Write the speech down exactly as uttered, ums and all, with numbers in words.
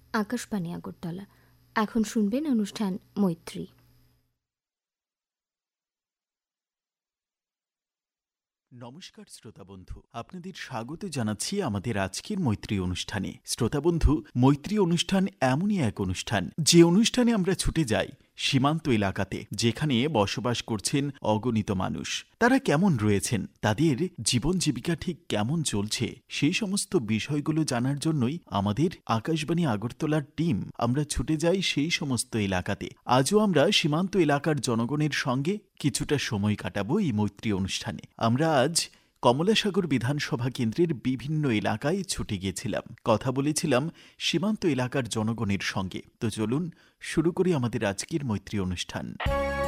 আকাশবাণী আগরতলা। এখন শুনবেন অনুষ্ঠান মৈত্রী। নমস্কার শ্রোতা বন্ধু, আপনাদের স্বাগত জানাচ্ছি আমাদের আজকের মৈত্রী অনুষ্ঠানে। শ্রোতা বন্ধু, মৈত্রী অনুষ্ঠান এমনই এক অনুষ্ঠান যে অনুষ্ঠানে আমরা ছুটে যাই সীমান্ত এলাকাতে, যেখানে বসবাস করছেন অগণিত মানুষ। তারা কেমন রয়েছেন, তাদের জীবন জীবিকা ঠিক কেমন চলছে, সেই সমস্ত বিষয়গুলো জানার জন্যই আমাদের আকাশবাণী আগরতলার টিম আমরা ছুটে যাই সেই সমস্ত এলাকাতে। আজও আমরা সীমান্ত এলাকার জনগণের সঙ্গে কিছুটা সময় কাটাবো এই মৈত্রী অনুষ্ঠানে। আমরা আজ কমলাসাগর বিধানসভা কেন্দ্রের বিভিন্ন এলাকায় ছুটে গিয়েছিলাম, কথা বলেছিলাম সীমান্ত এলাকার জনগণের সঙ্গে। তো চলুন শুরু করি আমাদের আজকের মৈত্রী অনুষ্ঠান।